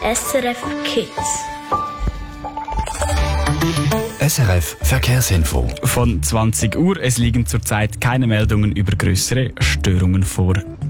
SRF Kids. SRF Verkehrsinfo. Von 20 Uhr. Es liegen zurzeit keine Meldungen über größere Störungen vor.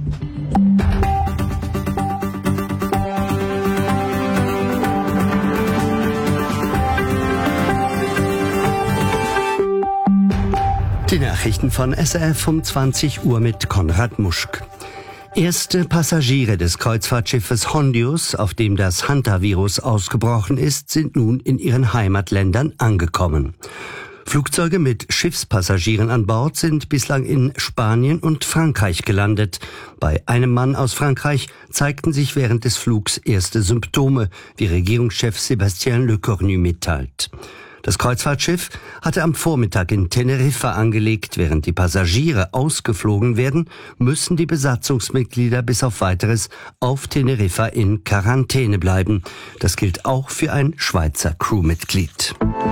Die Nachrichten von SRF um 20 Uhr mit Konrad Muschk. Erste Passagiere des Kreuzfahrtschiffes Hondius, auf dem das Hantavirus ausgebrochen ist, sind nun in ihren Heimatländern angekommen. Flugzeuge mit Schiffspassagieren an Bord sind bislang in Spanien und Frankreich gelandet. Bei einem Mann aus Frankreich zeigten sich während des Flugs erste Symptome, wie Regierungschef Sébastien Lecornu mitteilt. Das Kreuzfahrtschiff hatte am Vormittag in Teneriffa angelegt. Während die Passagiere ausgeflogen werden, müssen die Besatzungsmitglieder bis auf Weiteres auf Teneriffa in Quarantäne bleiben. Das gilt auch für ein Schweizer Crewmitglied.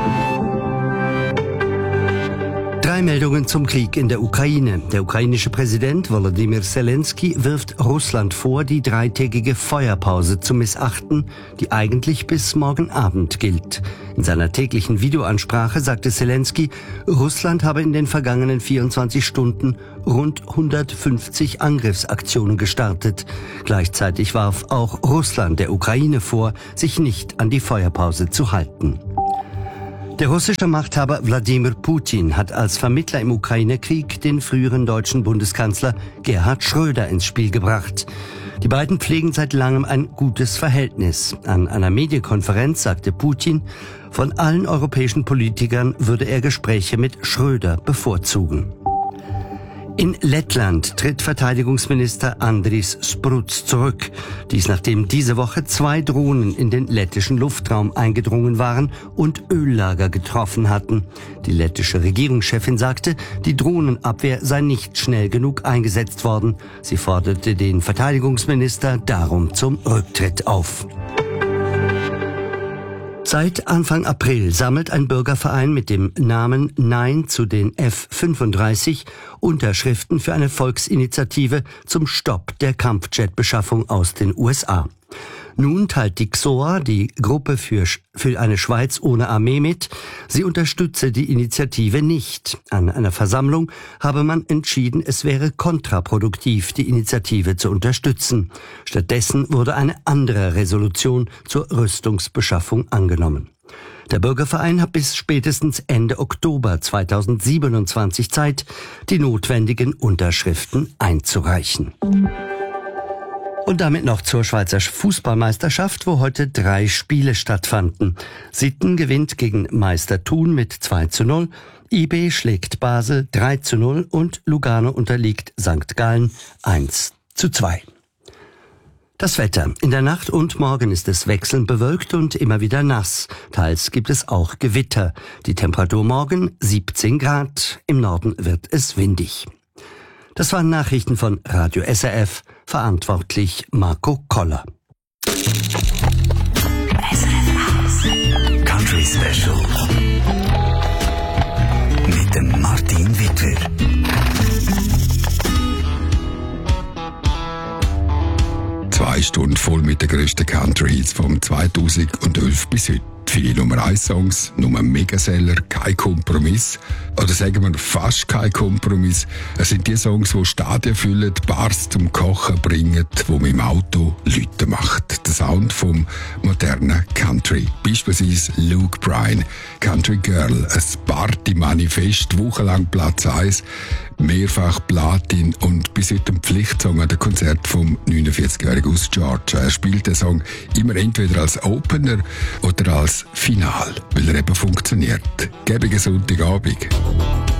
3 Meldungen zum Krieg in der Ukraine. Der ukrainische Präsident Volodymyr Zelensky wirft Russland vor, die 3-tägige Feuerpause zu missachten, die eigentlich bis morgen Abend gilt. In seiner täglichen Videoansprache sagte Zelensky, Russland habe in den vergangenen 24 Stunden rund 150 Angriffsaktionen gestartet. Gleichzeitig warf auch Russland der Ukraine vor, sich nicht an die Feuerpause zu halten. Der russische Machthaber Wladimir Putin hat als Vermittler im Ukraine-Krieg den früheren deutschen Bundeskanzler Gerhard Schröder ins Spiel gebracht. Die beiden pflegen seit langem ein gutes Verhältnis. An einer Medienkonferenz sagte Putin, von allen europäischen Politikern würde er Gespräche mit Schröder bevorzugen. In Lettland tritt Verteidigungsminister Andris Spruds zurück. Dies nachdem diese Woche 2 Drohnen in den lettischen Luftraum eingedrungen waren und Öllager getroffen hatten. Die lettische Regierungschefin sagte, die Drohnenabwehr sei nicht schnell genug eingesetzt worden. Sie forderte den Verteidigungsminister darum zum Rücktritt auf. Seit Anfang April sammelt ein Bürgerverein mit dem Namen Nein zu den F-35 Unterschriften für eine Volksinitiative zum Stopp der Kampfjetbeschaffung aus den USA. Nun teilt die XOA, die Gruppe für eine Schweiz ohne Armee, mit, sie unterstütze die Initiative nicht. An einer Versammlung habe man entschieden, es wäre kontraproduktiv, die Initiative zu unterstützen. Stattdessen wurde eine andere Resolution zur Rüstungsbeschaffung angenommen. Der Bürgerverein hat bis spätestens Ende Oktober 2027 Zeit, die notwendigen Unterschriften einzureichen. Und damit noch zur Schweizer Fußballmeisterschaft, wo heute 3 Spiele stattfanden. Sitten gewinnt gegen Meister Thun mit 2:0, IB schlägt Basel 3:0 und Lugano unterliegt St. Gallen 1:2. Das Wetter. In der Nacht und morgen ist es wechselnd bewölkt und immer wieder nass. Teils gibt es auch Gewitter. Die Temperatur morgen 17 Grad. Im Norden wird es windig. Das waren Nachrichten von Radio SRF, verantwortlich Marco Koller. Country Special mit dem Martin Wittwer. 2 Stunden voll mit den grössten Country-Hits vom 2011 bis heute. Viele Nummer 1 Songs, nur Megaseller, kein Kompromiss. Oder sagen wir fast kein Kompromiss. Es sind die Songs, die Stadien füllen, Bars zum Kochen bringen, die man im Auto Leute macht. Der Sound vom modernen Country. Beispielsweise Luke Bryan, Country Girl, ein Party-Manifest, wochenlang Platz 1, mehrfach Platin und bis heute ein Pflichtsong an dem Konzert vom 49-Jährigen aus Georgia. Er spielt den Song immer entweder als Opener oder als Final, weil er eben funktioniert. Gebigen Sonntagabend.